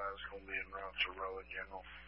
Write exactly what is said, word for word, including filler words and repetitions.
guys going to be in route to Rolla General.